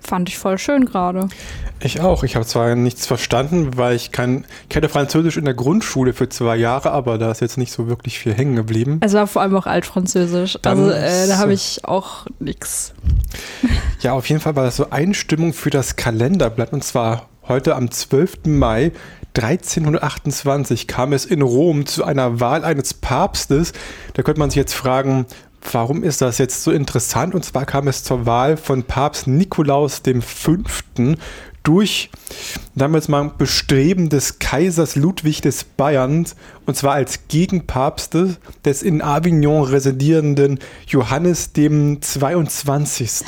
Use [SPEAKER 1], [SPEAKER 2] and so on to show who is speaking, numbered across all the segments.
[SPEAKER 1] Fand ich voll schön gerade.
[SPEAKER 2] Ich auch. Ich habe zwar nichts verstanden, weil ich hatte Französisch in der Grundschule für 2 Jahre, aber da ist jetzt nicht so wirklich viel hängen geblieben.
[SPEAKER 1] Es war vor allem auch Altfranzösisch. Also da habe ich auch nichts.
[SPEAKER 2] Ja, auf jeden Fall war das so Einstimmung für das Kalenderblatt. Und zwar heute am 12. Mai 1328 kam es in Rom zu einer Wahl eines Papstes. Da könnte man sich jetzt fragen, warum ist das jetzt so interessant? Und zwar kam es zur Wahl von Papst Nikolaus V. durch damals mal Bestreben des Kaisers Ludwig des Bayerns, und zwar als Gegenpapst des in Avignon residierenden Johannes dem 22.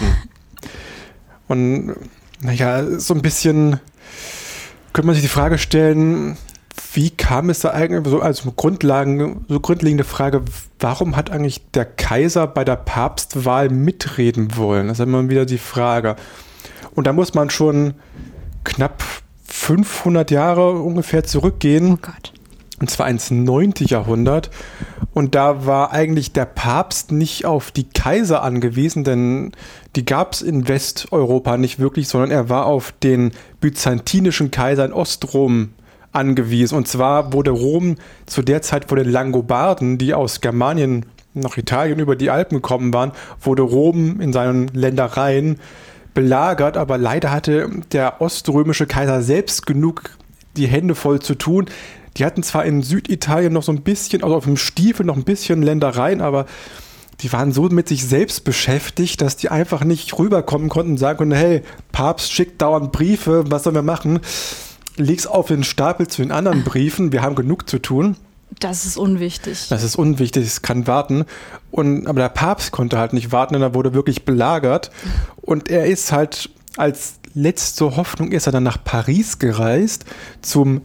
[SPEAKER 2] Und naja, so ein bisschen könnte man sich die Frage stellen, wie kam es da eigentlich, so als grundlegende Frage, warum hat eigentlich der Kaiser bei der Papstwahl mitreden wollen? Das ist immer wieder die Frage. Und da muss man schon knapp 500 Jahre ungefähr zurückgehen.
[SPEAKER 1] Oh Gott.
[SPEAKER 2] Und zwar ins 9. Jahrhundert. Und da war eigentlich der Papst nicht auf die Kaiser angewiesen, denn die gab es in Westeuropa nicht wirklich, sondern er war auf den byzantinischen Kaiser in Ostrom angewiesen. Und zwar wurde Rom zu der Zeit von den Langobarden, die aus Germanien nach Italien über die Alpen gekommen waren, wurde Rom in seinen Ländereien belagert, aber leider hatte der oströmische Kaiser selbst genug die Hände voll zu tun. Die hatten zwar in Süditalien noch so ein bisschen, also auf dem Stiefel noch ein bisschen Ländereien, aber die waren so mit sich selbst beschäftigt, dass die einfach nicht rüberkommen konnten und sagen konnten, hey, Papst schickt dauernd Briefe, was sollen wir machen? Leg's auf den Stapel zu den anderen Briefen, wir haben genug zu tun.
[SPEAKER 1] Das ist unwichtig.
[SPEAKER 2] Das ist unwichtig, es kann warten. Aber der Papst konnte halt nicht warten, denn er wurde wirklich belagert. Und er ist halt als letzte Hoffnung ist er dann nach Paris gereist zum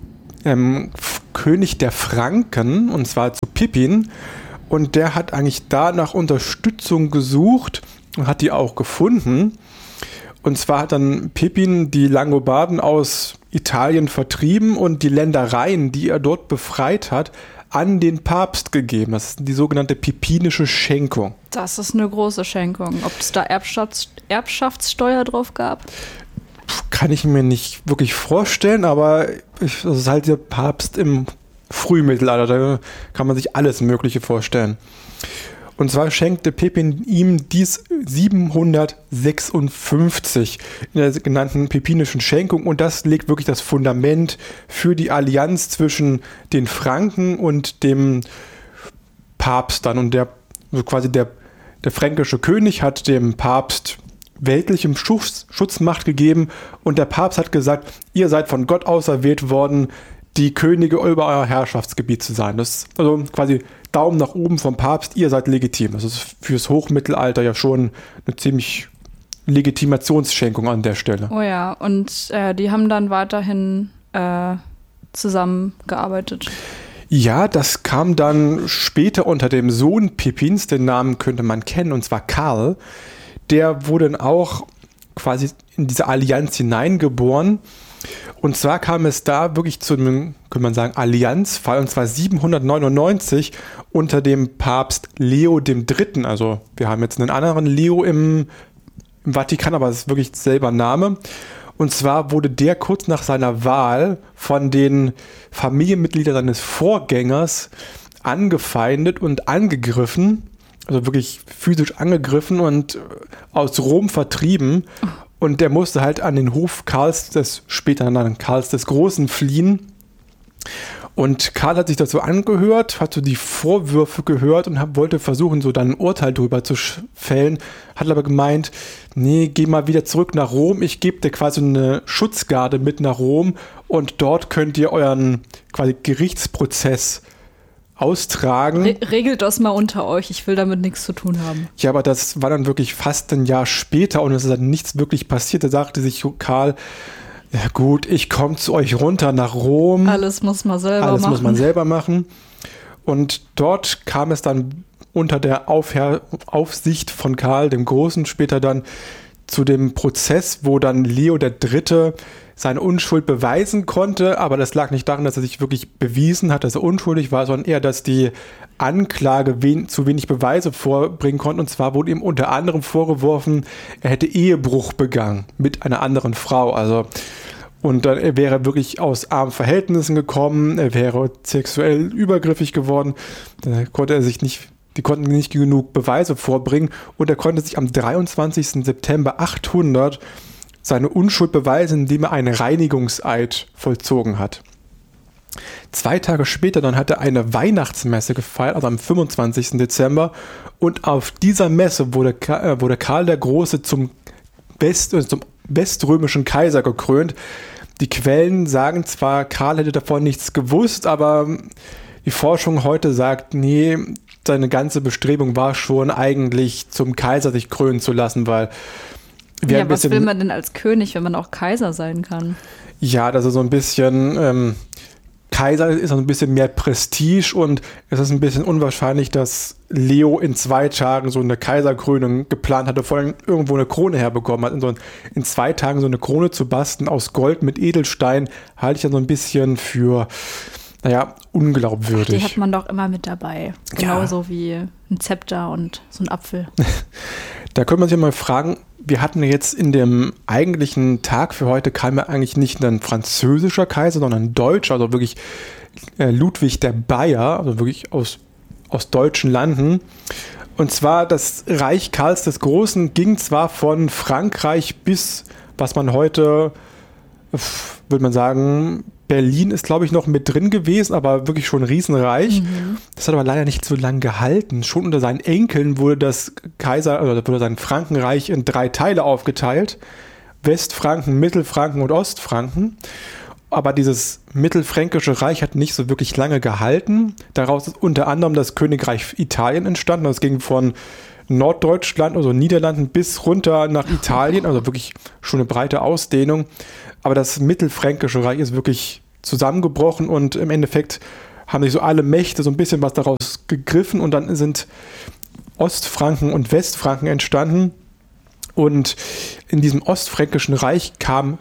[SPEAKER 2] König der Franken, und zwar zu Pippin. Und der hat eigentlich da nach Unterstützung gesucht und hat die auch gefunden. Und zwar hat dann Pippin die Langobarden aus Italien vertrieben und die Ländereien, die er dort befreit hat, an den Papst gegeben. Das ist die sogenannte pippinische Schenkung.
[SPEAKER 1] Das ist eine große Schenkung. Ob es da Erbschaftssteuer drauf gab?
[SPEAKER 2] Kann ich mir nicht wirklich vorstellen, aber das ist halt der Papst im Frühmittelalter. Da kann man sich alles Mögliche vorstellen. Und zwar schenkte Pippin ihm dies 756 in der genannten pippinischen Schenkung. Und das legt wirklich das Fundament für die Allianz zwischen den Franken und dem Papst dann. Und der fränkische König hat dem Papst weltlichem Schutzmacht gegeben. Und der Papst hat gesagt, ihr seid von Gott auserwählt worden, die Könige über euer Herrschaftsgebiet zu sein. Das ist also quasi Daumen nach oben vom Papst, ihr seid legitim. Das ist fürs Hochmittelalter ja schon eine ziemlich Legitimationsschenkung an der Stelle.
[SPEAKER 1] Oh ja, und die haben dann weiterhin zusammengearbeitet.
[SPEAKER 2] Ja, das kam dann später unter dem Sohn Pippins, den Namen könnte man kennen, und zwar Karl. Der wurde dann auch quasi in diese Allianz hineingeboren. Und zwar kam es da wirklich zu einem, könnte man sagen, Allianzfall, und zwar 799 unter dem Papst Leo III. Also wir haben jetzt einen anderen Leo im Vatikan, aber es ist wirklich selber Name. Und zwar wurde der kurz nach seiner Wahl von den Familienmitgliedern seines Vorgängers angefeindet und angegriffen, also wirklich physisch angegriffen und aus Rom vertrieben. Und der musste halt an den Hof Karls des Großen fliehen. Und Karl hat sich dazu angehört, hat so die Vorwürfe gehört und wollte versuchen, so dann ein Urteil drüber zu fällen. Hat aber gemeint, nee, geh mal wieder zurück nach Rom. Ich gebe dir quasi eine Schutzgarde mit nach Rom und dort könnt ihr euren quasi Gerichtsprozess austragen.
[SPEAKER 1] Regelt das mal unter euch, ich will damit nichts zu tun haben.
[SPEAKER 2] Ja, aber das war dann wirklich fast ein Jahr später und es ist dann nichts wirklich passiert. Da sagte sich Karl, ja gut, ich komme zu euch runter nach Rom.
[SPEAKER 1] Alles muss man selber machen.
[SPEAKER 2] Und dort kam es dann unter der Aufsicht von Karl dem Großen später dann zu dem Prozess, wo dann Leo III. Seine Unschuld beweisen konnte, aber das lag nicht daran, dass er sich wirklich bewiesen hat, dass er unschuldig war, sondern eher, dass die Anklage zu wenig Beweise vorbringen konnte. Und zwar wurde ihm unter anderem vorgeworfen, er hätte Ehebruch begangen mit einer anderen Frau. Und dann er wäre wirklich aus armen Verhältnissen gekommen, er wäre sexuell übergriffig geworden, da konnte er sich nicht. Die konnten nicht genug Beweise vorbringen und er konnte sich am 23. September 800 seine Unschuld beweisen, indem er einen Reinigungseid vollzogen hat. 2 Tage später dann hat er eine Weihnachtsmesse gefeiert, also am 25. Dezember. Und auf dieser Messe wurde Karl der Große zum weströmischen Kaiser gekrönt. Die Quellen sagen zwar, Karl hätte davon nichts gewusst, aber die Forschung heute sagt, nee, seine ganze Bestrebung war schon eigentlich zum Kaiser sich krönen zu lassen, weil
[SPEAKER 1] was will man denn als König, wenn man auch Kaiser sein kann?
[SPEAKER 2] Ja, das ist so ein bisschen, Kaiser ist so ein bisschen mehr Prestige und es ist ein bisschen unwahrscheinlich, dass Leo in 2 Tagen so eine Kaiserkrönung geplant hatte, vor allem irgendwo eine Krone herbekommen hat. Und in 2 Tagen so eine Krone zu basteln aus Gold mit Edelstein, halte ich dann so ein bisschen für, unglaubwürdig.
[SPEAKER 1] Die hat man doch immer mit dabei. Genauso wie ein Zepter und so ein Apfel.
[SPEAKER 2] Da könnte man sich mal fragen, wir hatten jetzt in dem eigentlichen Tag für heute kam ja eigentlich nicht ein französischer Kaiser, sondern ein deutscher, also wirklich Ludwig der Bayer, also wirklich aus deutschen Landen. Und zwar das Reich Karls des Großen ging zwar von Frankreich bis, was man heute, würde man sagen, Berlin ist, glaube ich, noch mit drin gewesen, aber wirklich schon ein Riesenreich. Das hat aber leider nicht so lange gehalten. Schon unter seinen Enkeln wurde wurde sein Frankenreich in 3 Teile aufgeteilt. Westfranken, Mittelfranken und Ostfranken. Aber dieses mittelfränkische Reich hat nicht so wirklich lange gehalten. Daraus ist unter anderem das Königreich Italien entstanden. Das ging von Norddeutschland, also Niederlanden, bis runter nach Italien. Also wirklich schon eine breite Ausdehnung. Aber das mittelfränkische Reich ist wirklich zusammengebrochen und im Endeffekt haben sich so alle Mächte so ein bisschen was daraus gegriffen und dann sind Ostfranken und Westfranken entstanden. Und in diesem ostfränkischen Reich kam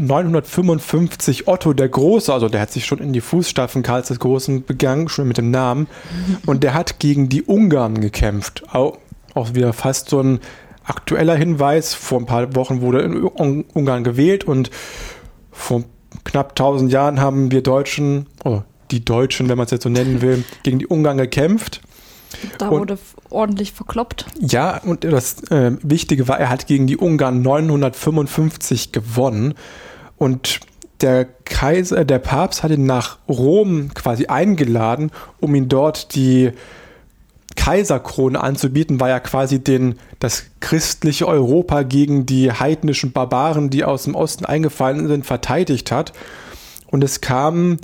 [SPEAKER 2] 955 Otto der Große, also der hat sich schon in die Fußstapfen Karls des Großen begangen, schon mit dem Namen. Und der hat gegen die Ungarn gekämpft. Auch wieder fast so ein aktueller Hinweis. Vor ein paar Wochen wurde in Ungarn gewählt und vor knapp 1000 Jahren haben wir Deutschen, die Deutschen, wenn man es jetzt so nennen will, gegen die Ungarn gekämpft.
[SPEAKER 1] Da wurde ordentlich verkloppt.
[SPEAKER 2] Ja, und das Wichtige war, er hat gegen die Ungarn 955 gewonnen. Und der Papst hat ihn nach Rom quasi eingeladen, um ihn dort die Kaiserkrone anzubieten, weil er quasi das christliche Europa gegen die heidnischen Barbaren, die aus dem Osten eingefallen sind, verteidigt hat. Und es kam,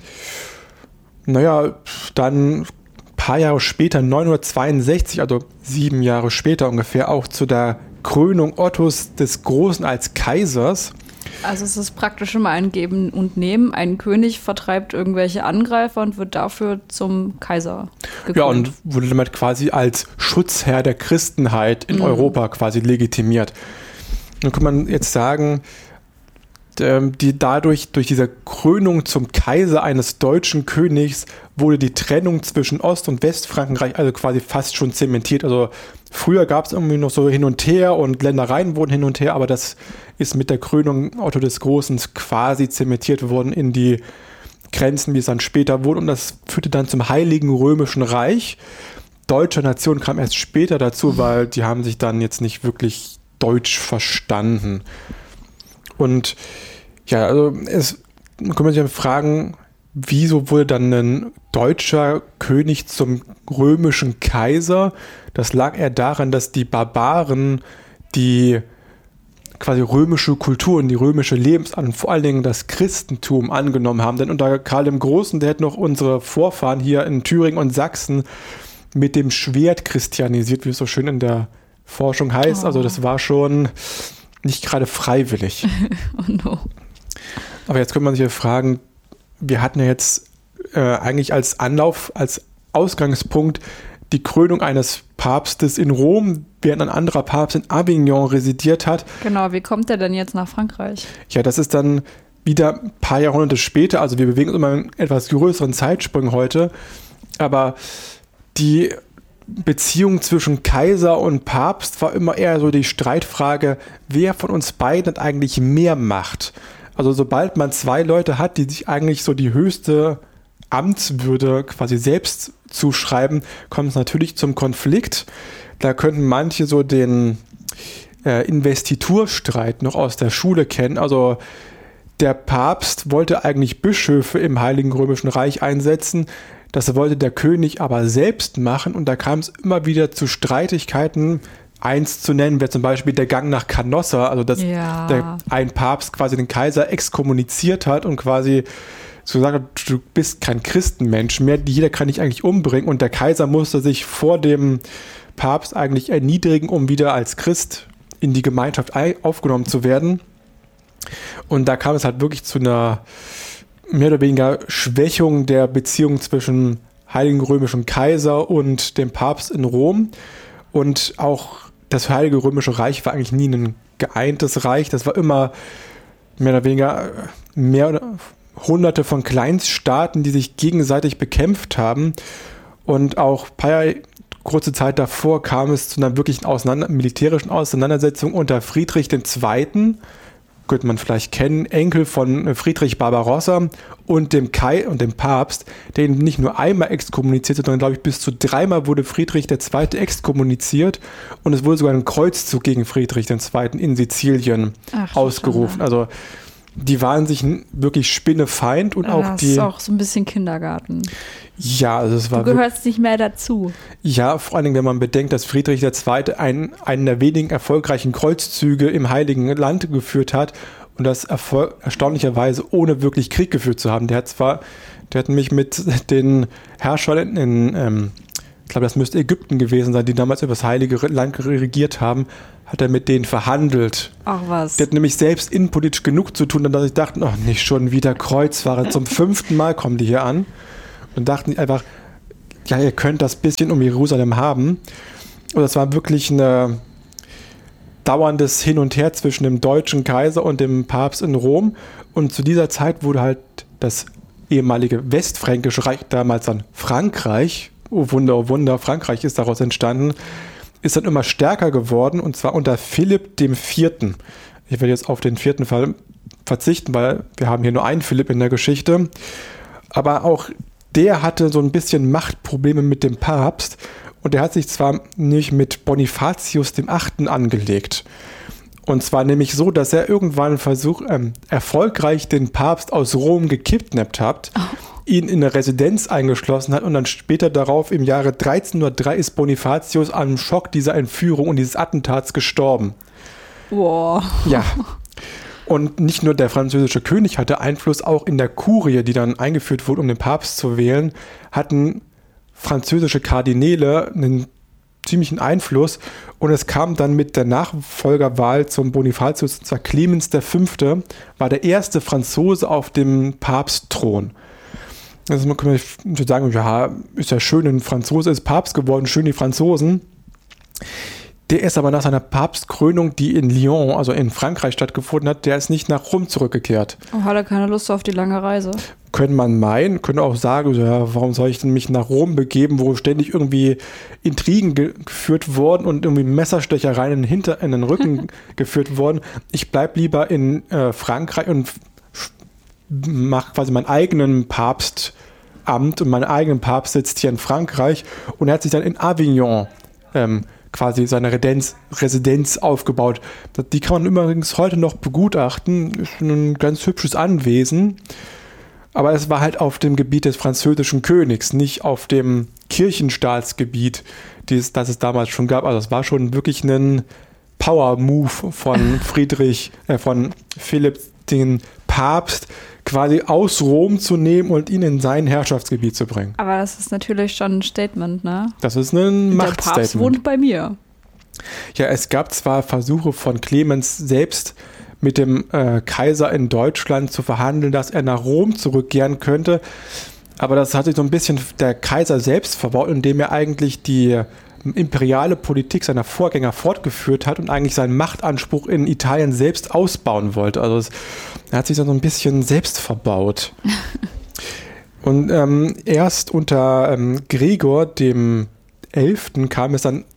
[SPEAKER 2] dann ein paar Jahre später, 962, also 7 Jahre später ungefähr, auch zu der Krönung Ottos des Großen als Kaisers.
[SPEAKER 1] Also es ist praktisch immer ein Geben und Nehmen. Ein König vertreibt irgendwelche Angreifer und wird dafür zum Kaiser gekrönt. Ja,
[SPEAKER 2] und wurde damit quasi als Schutzherr der Christenheit in Europa quasi legitimiert. Dann kann man jetzt sagen, durch diese Krönung zum Kaiser eines deutschen Königs wurde die Trennung zwischen Ost- und Westfrankenreich also quasi fast schon zementiert. Also früher gab es irgendwie noch so hin und her und Ländereien wurden hin und her, aber das ist mit der Krönung Otto des Großen quasi zementiert worden in die Grenzen, wie es dann später wurde. Und das führte dann zum Heiligen Römischen Reich. Deutsche Nation kam erst später dazu, weil die haben sich dann jetzt nicht wirklich deutsch verstanden. Und ja, also man kann sich fragen, wieso wurde dann ein deutscher König zum römischen Kaiser? Das lag eher daran, dass die Barbaren die quasi römische Kultur und die römische Lebensart und vor allen Dingen das Christentum angenommen haben. Denn unter Karl dem Großen, der hat noch unsere Vorfahren hier in Thüringen und Sachsen mit dem Schwert christianisiert, wie es so schön in der Forschung heißt. Also das war schon nicht gerade freiwillig.
[SPEAKER 1] Oh no.
[SPEAKER 2] Aber jetzt könnte man sich ja fragen, wir hatten ja jetzt eigentlich als Ausgangspunkt die Krönung eines Papstes in Rom, während ein anderer Papst in Avignon residiert hat.
[SPEAKER 1] Genau, wie kommt der denn jetzt nach Frankreich?
[SPEAKER 2] Ja, das ist dann wieder ein paar Jahrhunderte später, also wir bewegen uns immer in etwas größeren Zeitsprüngen heute, aber die Beziehung zwischen Kaiser und Papst war immer eher so die Streitfrage, wer von uns beiden hat eigentlich mehr Macht? Also sobald man zwei Leute hat, die sich eigentlich so die höchste Amtswürde quasi selbst zuschreiben, kommt es natürlich zum Konflikt. Da könnten manche so den Investiturstreit noch aus der Schule kennen. Also der Papst wollte eigentlich Bischöfe im Heiligen Römischen Reich einsetzen. Das wollte der König aber selbst machen und da kam es immer wieder zu Streitigkeiten. Eins zu nennen wäre zum Beispiel der Gang nach Canossa, also dass ein Papst quasi den Kaiser exkommuniziert hat und quasi so sagt, du bist kein Christenmensch mehr, jeder kann dich eigentlich umbringen und der Kaiser musste sich vor dem Papst eigentlich erniedrigen, um wieder als Christ in die Gemeinschaft aufgenommen zu werden. Und da kam es halt wirklich zu einer mehr oder weniger Schwächung der Beziehung zwischen Heiligen Römischen Kaiser und dem Papst in Rom. Und auch das Heilige Römische Reich war eigentlich nie ein geeintes Reich. Das war immer mehr oder weniger Hunderte von Kleinststaaten, die sich gegenseitig bekämpft haben. Und auch kurze Zeit davor kam es zu einer wirklichen militärischen Auseinandersetzung unter Friedrich II., könnte man vielleicht kennen, Enkel von Friedrich Barbarossa und dem Papst, der ihn nicht nur einmal exkommunizierte, sondern glaube ich bis zu 3-mal wurde Friedrich II. Exkommuniziert und es wurde sogar ein Kreuzzug gegen Friedrich II. In Sizilien ausgerufen.
[SPEAKER 1] Schande.
[SPEAKER 2] Also die waren sich wirklich spinnefeind und auch
[SPEAKER 1] das ist auch so ein bisschen Kindergarten.
[SPEAKER 2] Ja, also es war.
[SPEAKER 1] Du gehörst nicht mehr dazu.
[SPEAKER 2] Ja, vor allen Dingen, wenn man bedenkt, dass Friedrich II. Einen der wenigen erfolgreichen Kreuzzüge im Heiligen Land geführt hat und das erstaunlicherweise ohne wirklich Krieg geführt zu haben. Der hat nämlich mit den Herrschern ich glaube, das müsste Ägypten gewesen sein, die damals über das Heilige Land regiert haben, hat er mit denen verhandelt.
[SPEAKER 1] Ach was.
[SPEAKER 2] Der hat nämlich selbst innenpolitisch genug zu tun, dass ich dachte, nicht schon wieder Kreuzfahrer, zum 5. Mal kommen die hier an. Und dachten einfach, ja, ihr könnt das bisschen um Jerusalem haben. Und das war wirklich ein dauerndes Hin und Her zwischen dem deutschen Kaiser und dem Papst in Rom. Und zu dieser Zeit wurde halt das ehemalige Westfränkische Reich, damals dann Frankreich, oh Wunder, Frankreich ist daraus entstanden, ist dann immer stärker geworden und zwar unter Philipp IV. Ich werde jetzt auf den 4. Fall verzichten, weil wir haben hier nur einen Philipp in der Geschichte. Aber auch der hatte so ein bisschen Machtprobleme mit dem Papst und der hat sich zwar nicht mit Bonifatius VIII. Angelegt. Und zwar nämlich so, dass er irgendwann erfolgreich den Papst aus Rom gekidnappt hat, ihn in eine Residenz eingeschlossen hat und dann später darauf im Jahre 1303 ist Bonifatius an einem Schock dieser Entführung und dieses Attentats gestorben.
[SPEAKER 1] Wow.
[SPEAKER 2] Ja. Und nicht nur der französische König hatte Einfluss, auch in der Kurie, die dann eingeführt wurde, um den Papst zu wählen, hatten französische Kardinäle einen ziemlichen Einfluss und es kam dann mit der Nachfolgerwahl zum Bonifatius, und zwar Clemens V. war der erste Franzose auf dem Papstthron. Also man kann sagen, ja, ist ja schön, ein Franzose ist Papst geworden, schön die Franzosen. Der ist aber nach seiner Papstkrönung, die in Lyon, also in Frankreich stattgefunden hat, der ist nicht nach Rom zurückgekehrt.
[SPEAKER 1] Oh, hat er keine Lust auf die lange Reise?
[SPEAKER 2] Könnte man meinen, könnte auch sagen, ja, warum soll ich denn mich nach Rom begeben, wo ständig irgendwie Intrigen geführt wurden und irgendwie Messerstechereien in den Rücken geführt wurden. Ich bleibe lieber in Frankreich und mache quasi meinen eigenen Papstamt und meinen eigenen Papst sitzt hier in Frankreich und er hat sich dann in Avignon quasi seine Residenz aufgebaut. Die kann man übrigens heute noch begutachten, ist ein ganz hübsches Anwesen, aber es war halt auf dem Gebiet des französischen Königs, nicht auf dem Kirchenstaatsgebiet, das es damals schon gab. Also es war schon wirklich ein Power-Move von von Philipp den Papst, quasi aus Rom zu nehmen und ihn in sein Herrschaftsgebiet zu bringen.
[SPEAKER 1] Aber das ist natürlich schon ein Statement, ne?
[SPEAKER 2] Das ist ein Machtstatement.
[SPEAKER 1] Der Papst wohnt bei mir.
[SPEAKER 2] Ja, es gab zwar Versuche von Clemens selbst mit dem Kaiser in Deutschland zu verhandeln, dass er nach Rom zurückkehren könnte, aber das hat sich so ein bisschen der Kaiser selbst verbaut, indem er eigentlich die imperiale Politik seiner Vorgänger fortgeführt hat und eigentlich seinen Machtanspruch in Italien selbst ausbauen wollte. Also er hat sich so ein bisschen selbst verbaut. Und erst unter Gregor dem 11. kam es dann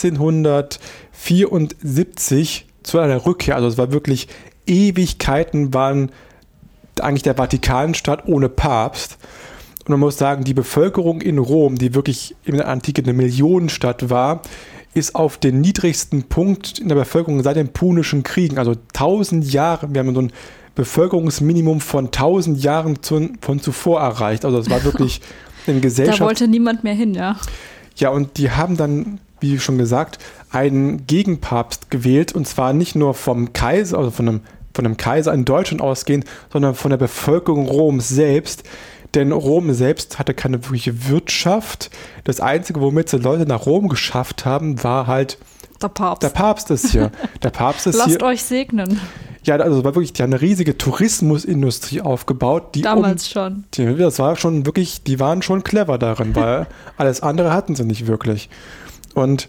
[SPEAKER 2] 1374 zu einer Rückkehr. Also es war wirklich Ewigkeiten, waren eigentlich der Vatikanstaat ohne Papst. Und man muss sagen, die Bevölkerung in Rom, die wirklich in der Antike eine Millionenstadt war, ist auf den niedrigsten Punkt in der Bevölkerung seit den Punischen Kriegen. Also 1000 Jahre, wir haben so ein Bevölkerungsminimum von 1000 Jahren von zuvor erreicht. Also es war wirklich in Gesellschaft.
[SPEAKER 1] Da wollte niemand mehr hin, ja.
[SPEAKER 2] Ja, und die haben dann, wie schon gesagt, einen Gegenpapst gewählt. Und zwar nicht nur vom Kaiser, also von einem Kaiser in Deutschland ausgehend, sondern von der Bevölkerung Roms selbst. Denn Rom selbst hatte keine wirkliche Wirtschaft. Das Einzige, womit sie Leute nach Rom geschafft haben, war halt
[SPEAKER 1] der Papst.
[SPEAKER 2] Der Papst ist hier. Der Papst ist
[SPEAKER 1] Lasst
[SPEAKER 2] hier.
[SPEAKER 1] euch segnen.
[SPEAKER 2] Ja, also es war wirklich, die haben eine riesige Tourismusindustrie aufgebaut.
[SPEAKER 1] Damals schon.
[SPEAKER 2] Das war schon wirklich, die waren schon clever darin, weil alles andere hatten sie nicht wirklich. Und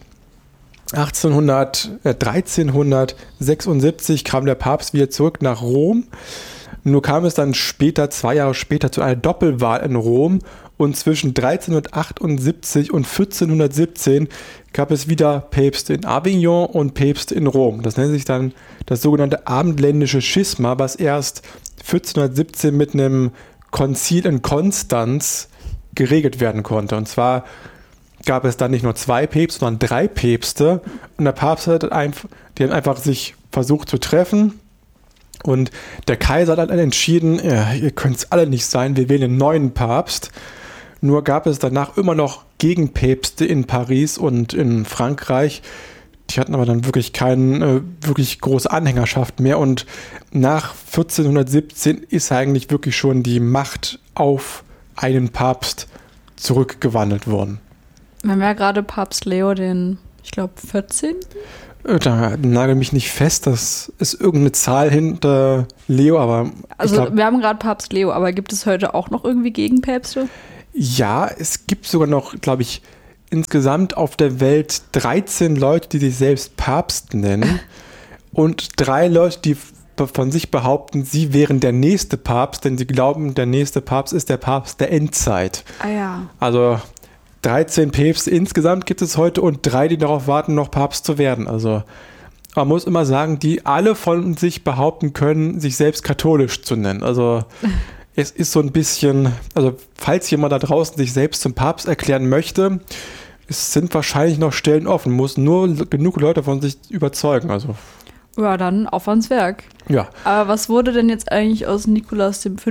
[SPEAKER 2] 1376 kam der Papst wieder zurück nach Rom. Nur kam es dann später, 2 Jahre später, zu einer Doppelwahl in Rom. Und zwischen 1378 und 1417 gab es wieder Päpste in Avignon und Päpste in Rom. Das nennt sich dann das sogenannte Abendländische Schisma, was erst 1417 mit einem Konzil in Konstanz geregelt werden konnte. Und zwar gab es dann nicht nur 2 Päpste, sondern 3 Päpste. Und der Papst hat die haben einfach sich versucht zu treffen. Und der Kaiser hat dann entschieden, ihr könnt es alle nicht sein, wir wählen einen neuen Papst. Nur gab es danach immer noch Gegenpäpste in Paris und in Frankreich. Die hatten aber dann wirklich keine wirklich große Anhängerschaft mehr. Und nach 1417 ist eigentlich wirklich schon die Macht auf einen Papst zurückgewandelt worden.
[SPEAKER 1] Wir haben ja gerade Papst Leo den, ich glaube, 14.
[SPEAKER 2] Da nagel mich nicht fest, das ist irgendeine Zahl hinter Leo, aber
[SPEAKER 1] also wir haben gerade Papst Leo, aber gibt es heute auch noch irgendwie Gegenpäpste?
[SPEAKER 2] Ja, es gibt sogar noch, glaube ich, insgesamt auf der Welt 13 Leute, die sich selbst Papst nennen und 3 Leute, die von sich behaupten, sie wären der nächste Papst, denn sie glauben, der nächste Papst ist der Papst der Endzeit.
[SPEAKER 1] Ah ja.
[SPEAKER 2] Also 13 Päpste insgesamt gibt es heute und 3, die darauf warten, noch Papst zu werden. Also man muss immer sagen, die alle von sich behaupten können, sich selbst katholisch zu nennen. Also es ist so ein bisschen, also falls jemand da draußen sich selbst zum Papst erklären möchte, es sind wahrscheinlich noch Stellen offen, muss nur genug Leute von sich überzeugen. Also
[SPEAKER 1] ja, dann auf ans Werk.
[SPEAKER 2] Ja.
[SPEAKER 1] Aber was wurde denn jetzt eigentlich aus Nikolaus V.?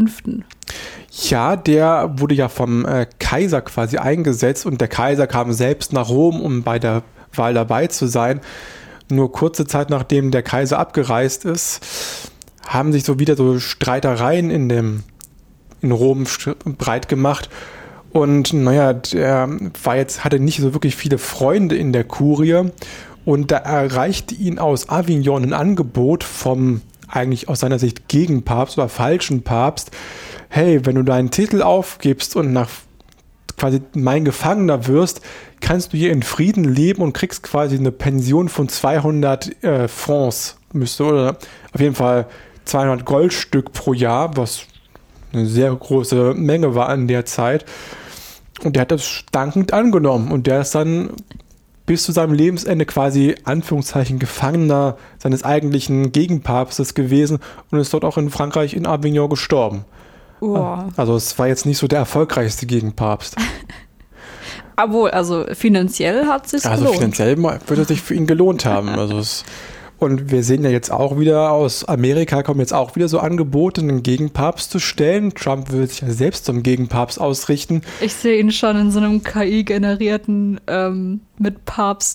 [SPEAKER 2] Ja, der wurde ja vom Kaiser quasi eingesetzt und der Kaiser kam selbst nach Rom, um bei der Wahl dabei zu sein. Nur kurze Zeit nachdem der Kaiser abgereist ist, haben sich so wieder so Streitereien in Rom breit gemacht. Und naja, der hatte nicht so wirklich viele Freunde in der Kurie. Und da erreichte ihn aus Avignon ein Angebot vom eigentlich aus seiner Sicht Gegenpapst oder falschen Papst. Hey, wenn du deinen Titel aufgibst und nach quasi mein Gefangener wirst, kannst du hier in Frieden leben und kriegst quasi eine Pension von 200 Francs. Oder auf jeden Fall 200 Goldstück pro Jahr, was eine sehr große Menge war in der Zeit. Und der hat das dankend angenommen. Und der ist dann bis zu seinem Lebensende quasi, Anführungszeichen, Gefangener seines eigentlichen Gegenpapstes gewesen und ist dort auch in Frankreich in Avignon gestorben.
[SPEAKER 1] Wow.
[SPEAKER 2] Also es war jetzt nicht so der erfolgreichste Gegenpapst.
[SPEAKER 1] Obwohl, also finanziell hat es sich gelohnt.
[SPEAKER 2] Also finanziell wird es sich für ihn gelohnt haben. Und wir sehen ja jetzt auch wieder, aus Amerika kommen jetzt auch wieder so Angebote, einen Gegenpapst zu stellen. Trump will sich ja selbst zum Gegenpapst ausrichten.
[SPEAKER 1] Ich sehe ihn schon in so einem KI-generierten, mit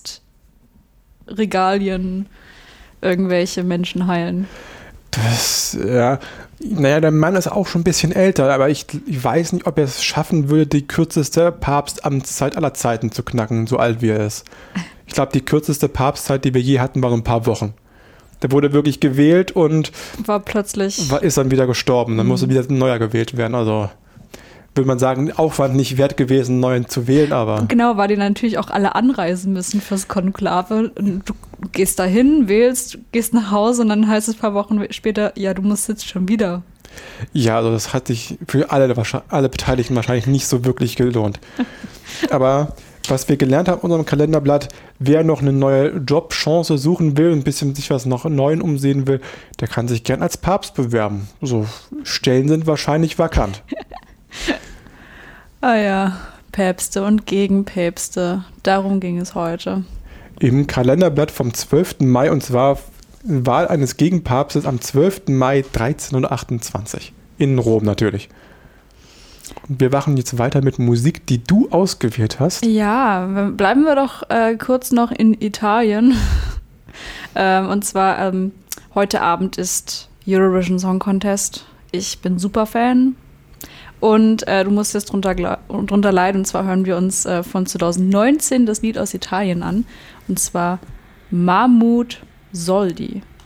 [SPEAKER 1] Papstregalien irgendwelche Menschen heilen.
[SPEAKER 2] Der Mann ist auch schon ein bisschen älter, aber ich weiß nicht, ob er es schaffen würde, die kürzeste Papstamtszeit aller Zeiten zu knacken, so alt wie er ist. Ich glaube, die kürzeste Papstzeit, die wir je hatten, war ein paar Wochen. Der wurde wirklich gewählt und
[SPEAKER 1] ist dann wieder gestorben.
[SPEAKER 2] Dann musste wieder ein neuer gewählt werden. Also würde man sagen, Aufwand nicht wert gewesen, einen neuen zu wählen, aber...
[SPEAKER 1] Genau, weil die natürlich auch alle anreisen müssen fürs Konklave. Und du gehst dahin, wählst, gehst nach Hause und dann heißt es ein paar Wochen später, ja, du musst jetzt schon wieder.
[SPEAKER 2] Ja, also das hat sich für alle Beteiligten wahrscheinlich nicht so wirklich gelohnt. Aber was wir gelernt haben in unserem Kalenderblatt, wer noch eine neue Jobchance suchen will, ein bisschen sich was noch Neuen umsehen will, der kann sich gern als Papst bewerben. So, Stellen sind wahrscheinlich vakant.
[SPEAKER 1] Ah ja, Päpste und Gegenpäpste. Darum ging es heute.
[SPEAKER 2] Im Kalenderblatt vom 12. Mai, und zwar Wahl eines Gegenpapstes am 12. Mai 1328. In Rom natürlich. Und wir machen jetzt weiter mit Musik, die du ausgewählt hast.
[SPEAKER 1] Ja, bleiben wir doch kurz noch in Italien. Und zwar heute Abend ist Eurovision Song Contest. Ich bin super Fan. Und du musst jetzt drunter leiden. Und zwar hören wir uns von 2019 das Lied aus Italien an. Und zwar Mahmoud Soldi.